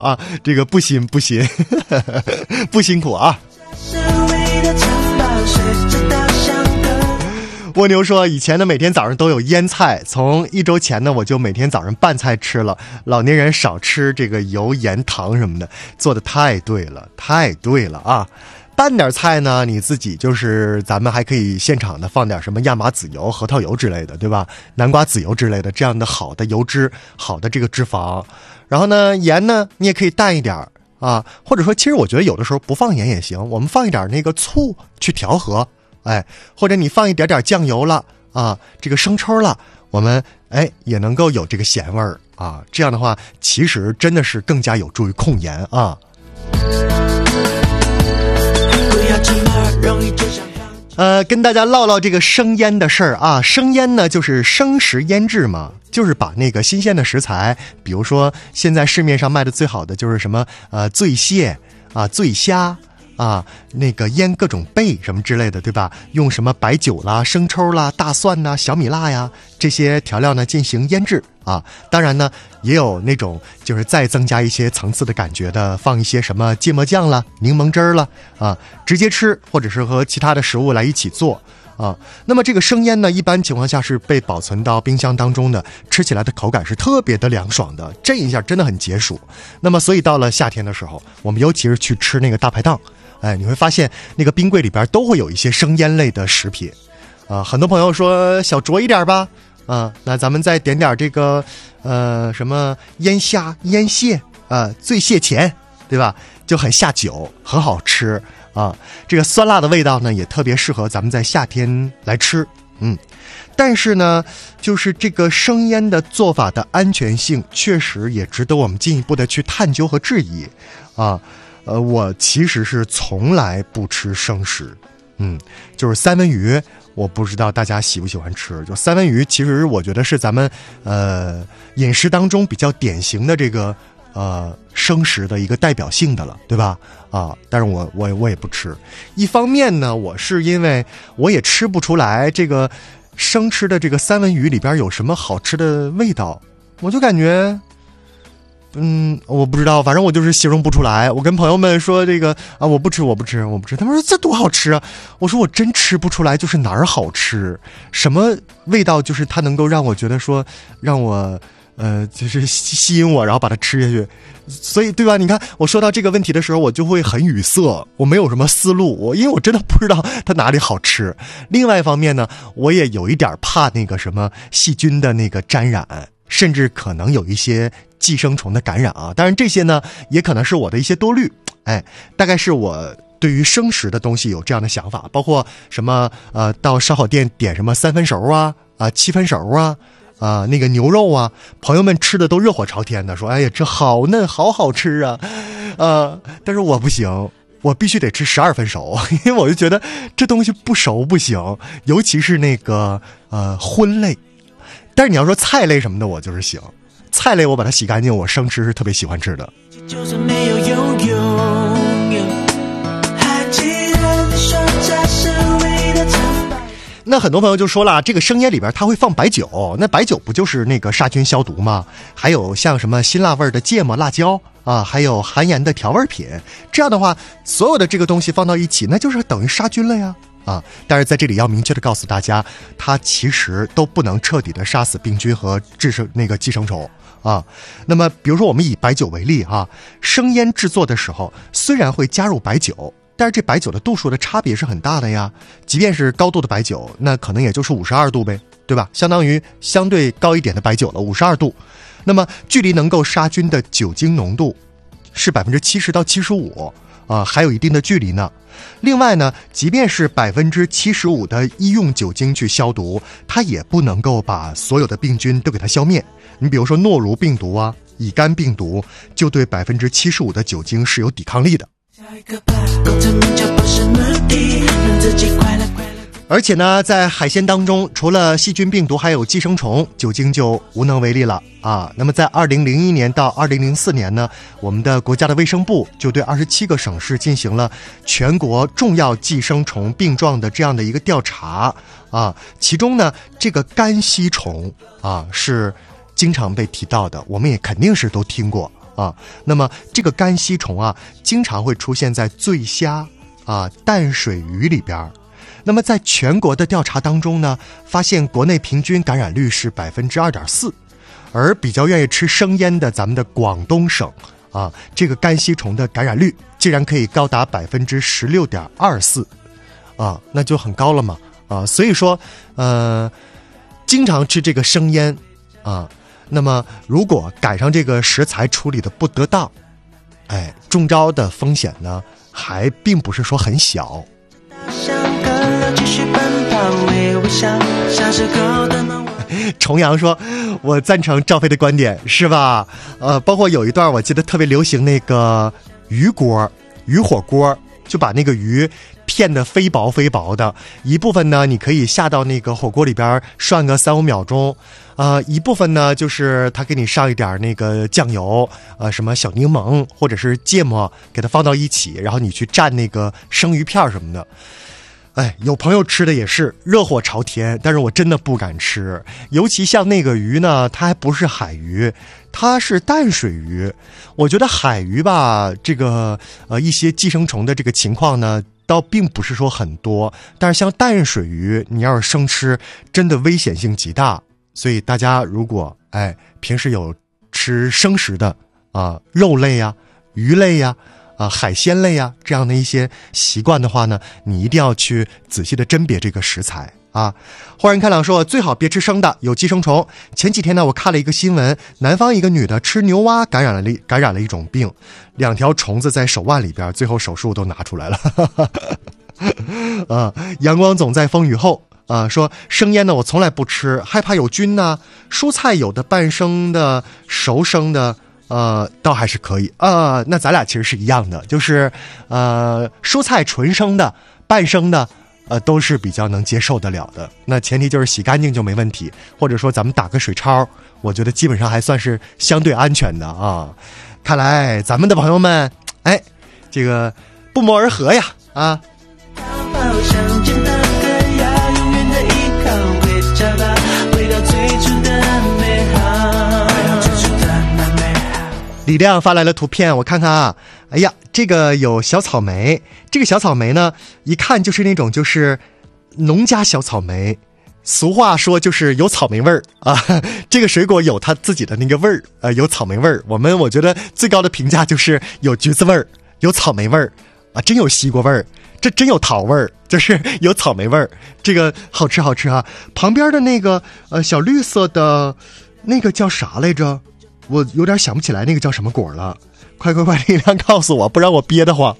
啊，这个不辛不辛不辛苦啊。蜗牛说以前呢每天早上都有腌菜，从1周前呢我就每天早上拌菜吃了。老年人少吃这个油盐糖什么的，做的太对了太对了啊。拌点菜呢你自己就是咱们还可以现场的放点什么亚麻籽油、核桃油之类的，对吧？南瓜籽油之类的，这样的好的油脂，好的这个脂肪。然后呢盐呢你也可以淡一点啊，或者说其实我觉得有的时候不放盐也行，我们放一点那个醋去调和，哎，或者你放一点点酱油了啊，这个生抽了，我们也能够有这个咸味儿啊。这样的话其实真的是更加有助于控盐啊。跟大家唠唠这个生腌的事儿啊。生腌呢就是生食腌制嘛，就是把那个新鲜的食材，比如说现在市面上卖的最好的就是什么醉蟹啊、醉虾啊，那个腌各种贝什么之类的，对吧？用什么白酒啦、生抽啦、大蒜呐、小米辣呀这些调料呢进行腌制啊。当然呢也有那种就是再增加一些层次的感觉的，放一些什么芥末酱啦、柠檬汁儿啦啊，直接吃或者是和其他的食物来一起做啊。那么这个生腌呢一般情况下是被保存到冰箱当中的，吃起来的口感是特别的凉爽的，震一下真的很解暑。那么所以到了夏天的时候，我们尤其是去吃那个大排档，你会发现那个冰柜里边都会有一些生腌类的食品啊。很多朋友说小酌一点吧啊，那咱们再点点这个什么腌虾、腌蟹醉蟹钳，对吧？就很下酒，很好吃啊。这个酸辣的味道呢也特别适合咱们在夏天来吃。但是呢就是这个生腌的做法的安全性确实也值得我们进一步的去探究和质疑啊。我其实是从来不吃生食，就是三文鱼，我不知道大家喜不喜欢吃。就三文鱼其实我觉得是咱们饮食当中比较典型的这个生食的一个代表性的了，对吧？啊，但是我也不吃。一方面呢我是因为我也吃不出来这个生吃的这个三文鱼里边有什么好吃的味道，我就感觉我不知道，反正我就是形容不出来。我跟朋友们说这个啊，我不吃，他们说这多好吃啊，我说我真吃不出来，就是哪儿好吃，什么味道，就是它能够让我觉得说让我就是吸引我，然后把它吃下去。所以对吧，你看我说到这个问题的时候我就会很语塞，我没有什么思路，因为我真的不知道它哪里好吃。另外一方面呢我也有一点怕那个什么细菌的那个沾染，甚至可能有一些寄生虫的感染啊。当然这些呢也可能是我的一些多虑，大概是我对于生食的东西有这样的想法，包括什么到烧烤店点什么3分熟啊7分熟啊那个牛肉啊，朋友们吃的都热火朝天的，说哎呀这好嫩好好吃啊但是我不行，我必须得吃12分熟，因为我就觉得这东西不熟不行，尤其是那个荤类。但是你要说菜类什么的我就是行，菜类我把它洗干净，我生吃是特别喜欢吃的。就是没有游泳，还记得你说这是唯一的长白。那很多朋友就说了，这个生腌里边它会放白酒，那白酒不就是那个杀菌消毒吗？还有像什么辛辣味的芥末、辣椒啊，还有含盐的调味品，这样的话所有的这个东西放到一起，那就是等于杀菌了呀啊！但是在这里要明确的告诉大家，它其实都不能彻底的杀死病菌和寄生虫啊。那么比如说我们以白酒为例生腌制作的时候虽然会加入白酒，但是这白酒的度数的差别是很大的呀。即便是高度的白酒，那可能也就是52度呗，对吧？相当于相对高一点的白酒了，52度。那么距离能够杀菌的酒精浓度是70%到75%还有一定的距离呢。另外呢，即便是75%的医用酒精去消毒，它也不能够把所有的病菌都给它消灭。你比如说诺如病毒啊、乙肝病毒，就对75%的酒精是有抵抗力的。而且呢，在海鲜当中，除了细菌、病毒还有寄生虫，酒精就无能为力了啊。那么在2001年到2004年呢，我们的国家的卫生部就对27个省市进行了全国重要寄生虫病状的这样的一个调查啊。其中呢，这个肝吸虫是经常被提到的，我们也肯定是都听过啊。那么这个肝吸虫啊，经常会出现在醉虾啊、淡水鱼里边。那么在全国的调查当中呢，发现国内平均感染率是 2.4%， 而比较愿意吃生腌的咱们的广东省啊，这个肝吸虫的感染率竟然可以高达 16.24%啊，那就很高了嘛啊。所以说经常吃这个生腌啊，那么如果赶上这个食材处理的不得当，中招的风险呢还并不是说很小。重阳说，我赞成赵飞的观点，是吧？包括有一段我记得特别流行那个鱼火锅，就把那个鱼片得飞薄飞薄的，一部分呢你可以下到那个火锅里边涮个3-5秒钟，一部分呢就是他给你上一点那个酱油，什么小柠檬或者是芥末，给它放到一起，然后你去蘸那个生鱼片什么的。有朋友吃的也是热火朝天，但是我真的不敢吃。尤其像那个鱼呢，它还不是海鱼，它是淡水鱼。我觉得海鱼吧，这个一些寄生虫的这个情况呢，倒并不是说很多。但是像淡水鱼，你要是生吃，真的危险性极大。所以大家如果平时有吃生食的肉类呀、鱼类呀、海鲜类啊，这样的一些习惯的话呢，你一定要去仔细的甄别这个食材啊。豁然开朗说，最好别吃生的，有寄生虫。前几天呢，我看了一个新闻，南方一个女的吃牛蛙感染了一种病，2条虫子在手腕里边，最后手术都拿出来了。阳光总在风雨后说生腌呢我从来不吃，害怕有菌呢。蔬菜有的半生的、熟生的。倒还是可以那咱俩其实是一样的，就是蔬菜纯生的、半生的都是比较能接受得了的。那前提就是洗干净就没问题，或者说咱们打个水焯，我觉得基本上还算是相对安全的啊。看来咱们的朋友们这个不谋而合呀啊。李亮发来了图片，我看看啊，这个有小草莓，这个小草莓呢，一看就是那种就是农家小草莓，俗话说就是有草莓味儿啊。这个水果有它自己的那个味儿有草莓味儿。我觉得最高的评价就是有橘子味儿，有草莓味儿真有西瓜味儿，这真有桃味儿，就是有草莓味儿，这个好吃啊。旁边的那个小绿色的那个叫啥来着？我有点想不起来那个叫什么果了，快，力量告诉我，不然我憋得慌。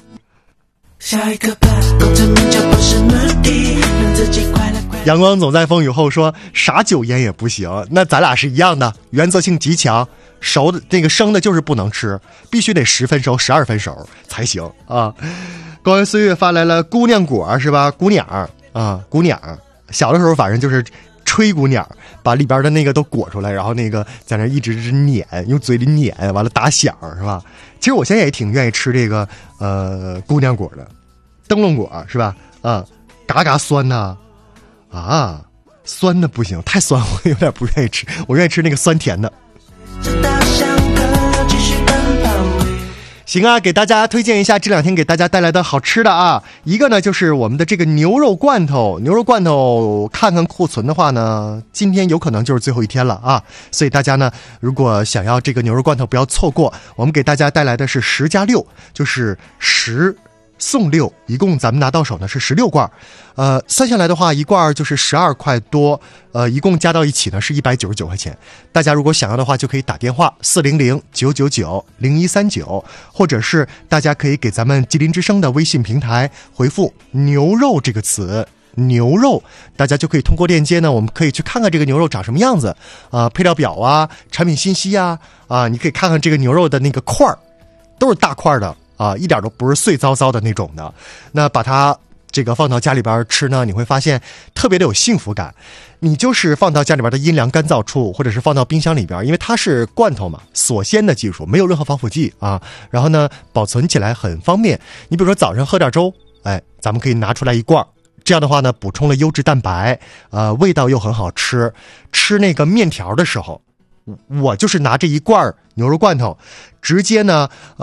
阳光总在风雨后说，啥酒腌也不行，那咱俩是一样的，原则性极强。熟的那个生的就是不能吃，必须得10分熟、12分熟才行啊。光源岁月发来了姑娘果是吧？姑娘姑娘，小的时候反正就是吹姑娘，把里边的那个都裹出来，然后那个在那一直碾，用嘴里碾，完了打响是吧？其实我现在也挺愿意吃这个姑娘果的，灯笼果是吧？嘎嘎酸呐酸的不行，太酸我有点不愿意吃，我愿意吃那个酸甜的。行啊，给大家推荐一下这2天给大家带来的好吃的啊。一个呢就是我们的这个牛肉罐头，看看库存的话呢，今天有可能就是最后一天了啊。所以大家呢，如果想要这个牛肉罐头不要错过，我们给大家带来的是10+6，就是10送6，一共咱们拿到手呢是16罐，算下来的话一罐就是12块多，一共加到一起呢是199块钱。大家如果想要的话，就可以打电话400-999-0139，或者是大家可以给咱们吉林之声的微信平台回复牛肉这个词，牛肉，大家就可以通过链接呢，我们可以去看看这个牛肉长什么样子配料表啊，产品信息啊你可以看看这个牛肉的那个块儿，都是大块的一点都不是碎糟糟的那种的。那把它这个放到家里边吃呢，你会发现特别的有幸福感。你就是放到家里边的阴凉干燥处，或者是放到冰箱里边，因为它是罐头嘛，锁鲜的技术，没有任何防腐剂然后呢保存起来很方便。你比如说早上喝点粥，咱们可以拿出来一罐，这样的话呢补充了优质蛋白，味道又很好吃。吃那个面条的时候我就是拿这一罐牛肉罐头，直接呢